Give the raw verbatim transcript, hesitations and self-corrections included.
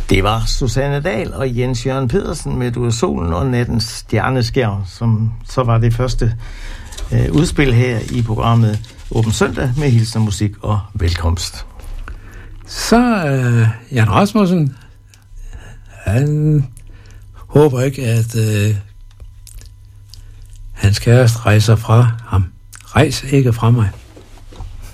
Det var Susanne Dahl og Jens Jørgen Pedersen med Du er solen og nattens stjerneskær, som så var det første øh, udspil her i programmet Åben Søndag med hilsen, musik og velkomst. Så øh, Jan Rasmussen, han håber ikke, at øh, hans kæreste rejser fra ham. Rejs ikke fra mig.